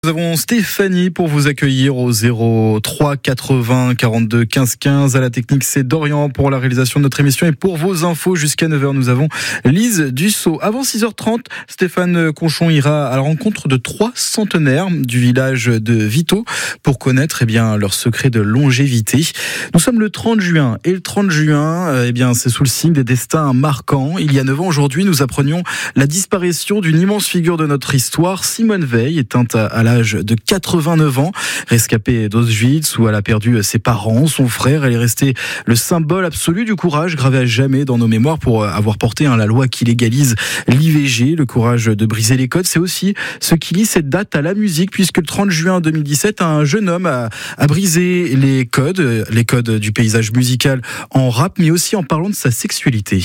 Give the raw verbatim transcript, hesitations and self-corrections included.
Nous avons Stéphanie pour vous accueillir au zéro trois quatre-vingts quarante-deux quinze quinze. À la technique, c'est Dorian pour la réalisation de notre émission. Et pour vos infos jusqu'à neuf heures, nous avons Lise Dussault. Avant six heures trente, Stéphane Conchon ira à la rencontre de trois centenaires du village de Vito pour connaître eh bien, leur secret de longévité. Nous sommes le trente juin et le trente juin, eh bien, c'est sous le signe des destins marquants. Il y a neuf ans aujourd'hui, nous apprenions la disparition d'une immense figure de notre histoire. Simone Veil, éteinte à la l'âge de quatre-vingt-neuf ans, rescapée d'Auschwitz où elle a perdu ses parents, son frère. Elle est restée le symbole absolu du courage, gravé à jamais dans nos mémoires pour avoir porté hein, la loi qui légalise l'I V G, le courage de briser les codes. C'est aussi ce qui lie cette date à la musique, puisque le trente juin deux mille dix-sept, un jeune homme a, a brisé les codes, les codes du paysage musical en rap, mais aussi en parlant de sa sexualité.